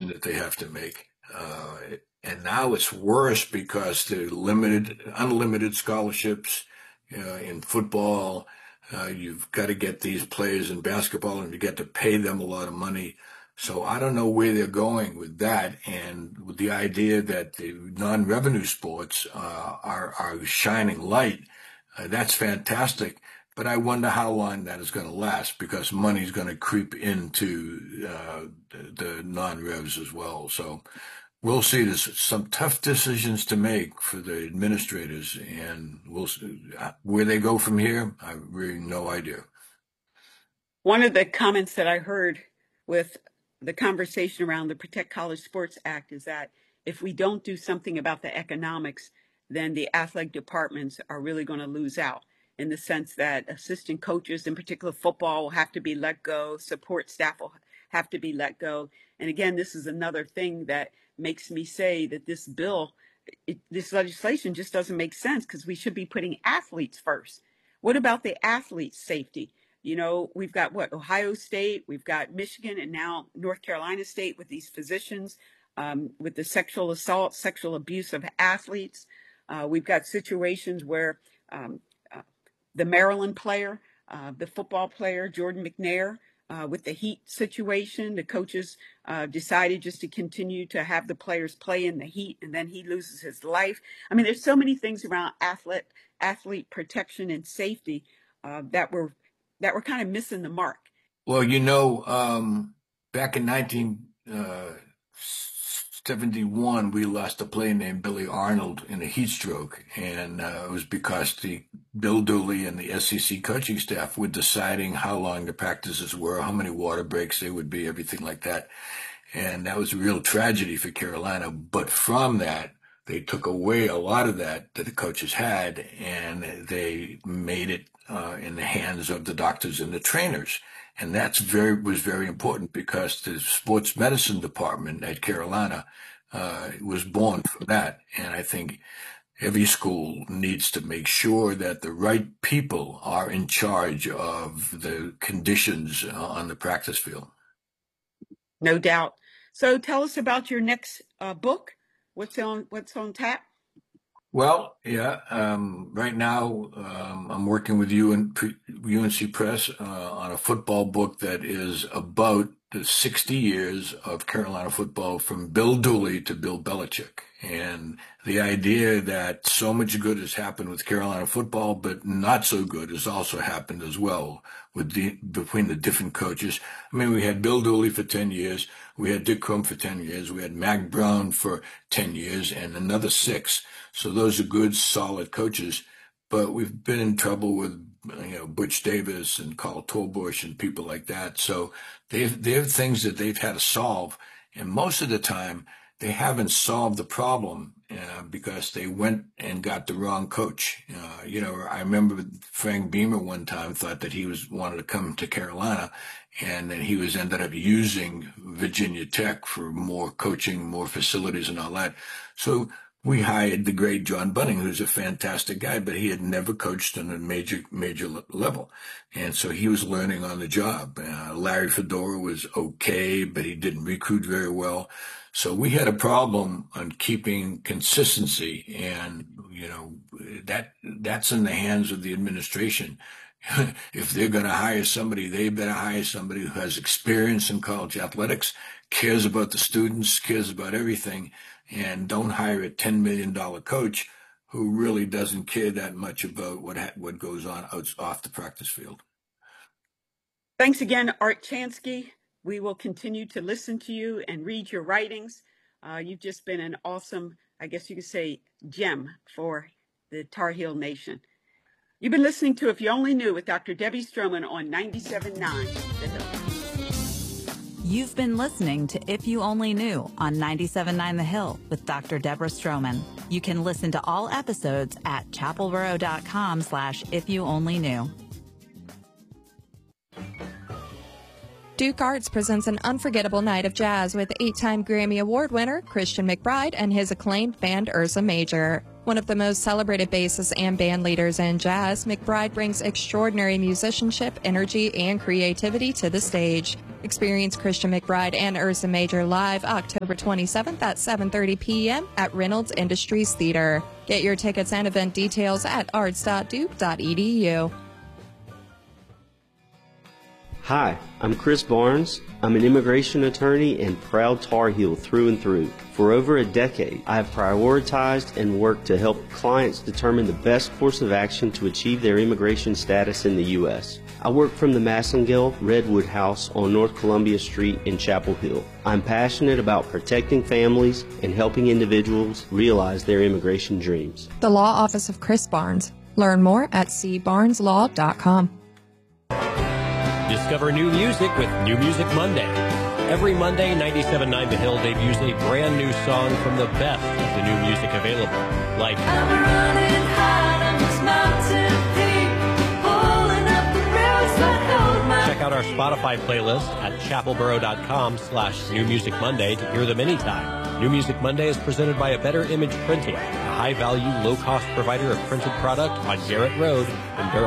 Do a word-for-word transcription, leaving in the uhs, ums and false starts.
that they have to make. Uh, and now it's worse because the limited, unlimited scholarships uh, in football. Uh, you've got to get these players in basketball, and you get to pay them a lot of money. So I don't know where they're going with that, and with the idea that the non-revenue sports uh, are are shining light. Uh, that's fantastic, but I wonder how long that is going to last, because money is going to creep into uh, the, the non-revs as well. So we'll see. There's some tough decisions to make for the administrators, and we'll see where they go from here. I really no idea. One of the comments that I heard with the conversation around the Protect College Sports Act is that if we don't do something about the economics, then the athletic departments are really going to lose out, in the sense that assistant coaches, in particular football, will have to be let go, support staff will have to be let go. And again, this is another thing that makes me say that this bill, it, this legislation just doesn't make sense, because we should be putting athletes first. What about the athletes' safety? You know, we've got what, Ohio State, we've got Michigan, and now North Carolina State with these physicians, um, with the sexual assault, sexual abuse of athletes. Uh, we've got situations where um, uh, the Maryland player, uh, the football player, Jordan McNair, uh, with the Heat situation, the coaches uh, decided just to continue to have the players play in the Heat, and then he loses his life. I mean, there's so many things around athlete, athlete protection and safety uh, that were that were kind of missing the mark. Well, you know, um, back in nineteen seventy-one, we lost a player named Billy Arnold in a heat stroke, and uh, it was because the Bill Dooley and the S E C coaching staff were deciding how long the practices were, how many water breaks there would be, everything like that. And that was a real tragedy for Carolina. But from that, they took away a lot of that that the coaches had, and they made it uh, in the hands of the doctors and the trainers. And that's very was very important, because the sports medicine department at Carolina uh, was born from that. And I think every school needs to make sure that the right people are in charge of the conditions on the practice field. No doubt. So tell us about your next uh, book. What's on What's on tap? Well, yeah. Um, right now, um, I'm working with U N C Press uh, on a football book that is about the sixty years of Carolina football, from Bill Dooley to Bill Belichick, and the idea that so much good has happened with Carolina football, but not so good has also happened as well with the, between the different coaches. I mean, we had Bill Dooley for ten years, we had Dick Crum for ten years, we had Mack Brown for ten years, and another six. So those are good, solid coaches. But we've been in trouble with, you know, Butch Davis and Carl Torbush and people like that. So they've, they have things that they've had to solve. And most of the time, they haven't solved the problem uh, because they went and got the wrong coach. Uh, you know, I remember Frank Beamer one time thought that he was wanted to come to Carolina, and then he was ended up using Virginia Tech for more coaching, more facilities and all that. So we hired the great John Bunning, who's a fantastic guy, but he had never coached on a major, major level. And so he was learning on the job. Uh, Larry Fedora was okay, but he didn't recruit very well. So we had a problem on keeping consistency, and, you know, that that's in the hands of the administration. If they're going to hire somebody, they better hire somebody who has experience in college athletics, cares about the students, cares about everything, and don't hire a ten million dollars coach who really doesn't care that much about what ha- what goes on out, off the practice field. Thanks again, Art Chansky. We will continue to listen to you and read your writings. Uh, you've just been an awesome, I guess you could say, gem for the Tar Heel Nation. You've been listening to If You Only Knew with Doctor Debbie Stroman on ninety-seven point nine The Hill. You've been listening to If You Only Knew on ninety-seven point nine The Hill with Doctor Deborah Stroman. You can listen to all episodes at chapelboro.com slash if you only knew. Duke Arts presents an unforgettable night of jazz with eight-time Grammy Award winner Christian McBride and his acclaimed band Ursa Major. One of the most celebrated bassists and band leaders in jazz, McBride brings extraordinary musicianship, energy, and creativity to the stage. Experience Christian McBride and Ursa Major live October twenty-seventh at seven thirty p.m. at Reynolds Industries Theater. Get your tickets and event details at arts dot duke dot e d u. Hi, I'm Chris Barnes. I'm an immigration attorney and proud Tar Heel through and through. For over a decade, I have prioritized and worked to help clients determine the best course of action to achieve their immigration status in the U S I work from the Massengale Redwood House on North Columbia Street in Chapel Hill. I'm passionate about protecting families and helping individuals realize their immigration dreams. The Law Office of Chris Barnes. Learn more at c barnes law dot com. Discover new music with New Music Monday. Every Monday, ninety-seven point nine The Hill debuts a brand new song from the best of the new music available, like I'm running high on this mountain peak, pulling up the roads that hold my... Check out our Spotify playlist at chapelboro dot com slash New Music Monday to hear them anytime. New Music Monday is presented by A Better Image Printing, a high-value, low-cost provider of printed product on Garrett Road in Durham.